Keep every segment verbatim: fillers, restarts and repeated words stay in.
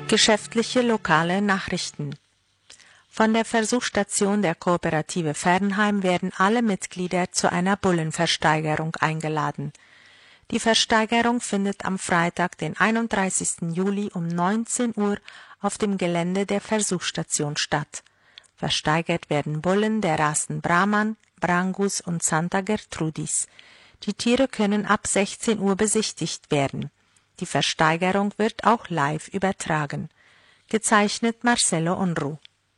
Geschäftliche lokale Nachrichten. Von der Versuchsstation der Kooperative Fernheim werden alle Mitglieder zu einer Bullenversteigerung eingeladen. Die Versteigerung findet am Freitag, den einunddreißigsten Juli um neunzehn Uhr auf dem Gelände der Versuchsstation statt. Versteigert werden Bullen der Rassen Brahman, Brangus und Santa Gertrudis. Die Tiere können ab sechzehn Uhr besichtigt werden. Die Versteigerung wird auch live übertragen. Gezeichnet Marcelo Unruh.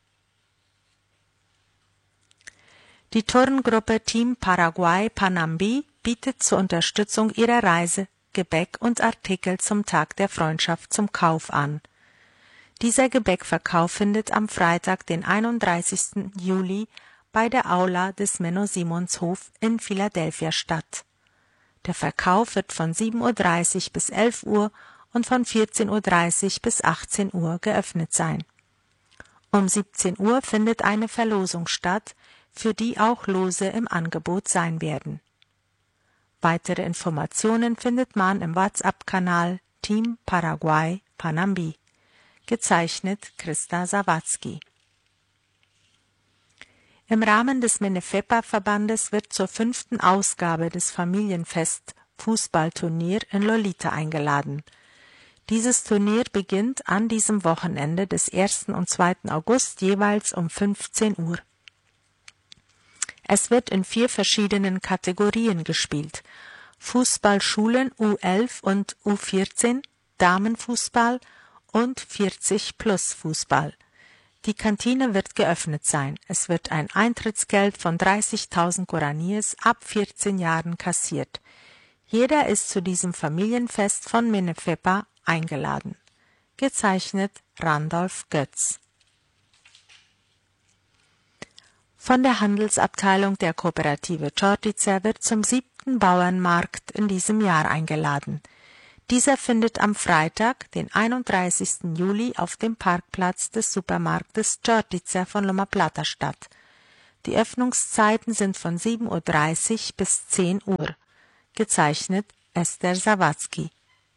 Die Turngruppe Team Paraguay Panambi bietet zur Unterstützung ihrer Reise Gebäck und Artikel zum Tag der Freundschaft zum Kauf an. Dieser Gebäckverkauf findet am Freitag, den einunddreißigsten Juli, bei der Aula des Menno Simons-Hof in Philadelphia statt. Der Verkauf wird von sieben Uhr dreißig bis elf Uhr und von vierzehn Uhr dreißig bis achtzehn Uhr geöffnet sein. Um siebzehn Uhr findet eine Verlosung statt, für die auch Lose im Angebot sein werden. Weitere Informationen findet man im WhatsApp-Kanal Team Paraguay Panambi. Gezeichnet Christa Sawatzki. Im Rahmen des Menefepa-Verbandes wird zur fünften Ausgabe des Familienfest-Fußballturnier in Lolita eingeladen. Dieses Turnier beginnt an diesem Wochenende des ersten und zweiten August jeweils um fünfzehn Uhr. Es wird in vier verschiedenen Kategorien gespielt: Fußballschulen U elf und U vierzehn, Damenfußball und vierzig plus Fußball. Die Kantine wird geöffnet sein. Es wird ein Eintrittsgeld von dreißigtausend Guaraníes ab vierzehn Jahren kassiert. Jeder ist zu diesem Familienfest von Menefepa eingeladen. Gezeichnet Randolph Götz. Von der Handelsabteilung der Kooperative Čortica wird zum siebten Bauernmarkt in diesem Jahr eingeladen. Dieser findet am Freitag, den einunddreißigsten Juli, auf dem Parkplatz des Supermarktes Čortica von Loma Plata statt. Die Öffnungszeiten sind von sieben Uhr dreißig bis zehn Uhr. Gezeichnet Esther Sawatzki.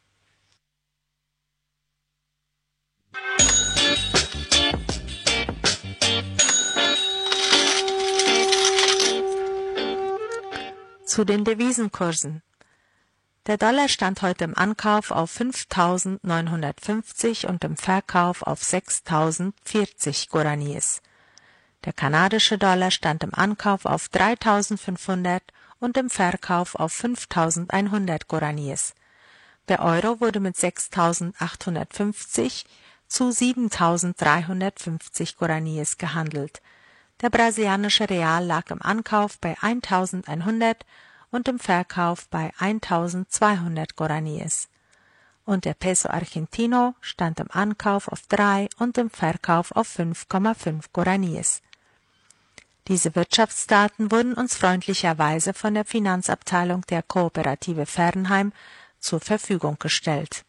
Zu den Devisenkursen. Der Dollar stand heute im Ankauf auf fünftausendneunhundertfünfzig und im Verkauf auf sechstausendvierzig Guaraníes. Der kanadische Dollar stand im Ankauf auf dreitausendfünfhundert und im Verkauf auf fünftausendeinhundert Guaraníes. Der Euro wurde mit sechstausendachthundertfünfzig zu siebentausenddreihundertfünfzig Guaraníes gehandelt. Der brasilianische Real lag im Ankauf bei eintausendeinhundert und im Verkauf bei eintausendzweihundert Guaraníes. Und der Peso Argentino stand im Ankauf auf drei und im Verkauf auf fünf Komma fünf Guaraníes. Diese Wirtschaftsdaten wurden uns freundlicherweise von der Finanzabteilung der Kooperative Fernheim zur Verfügung gestellt.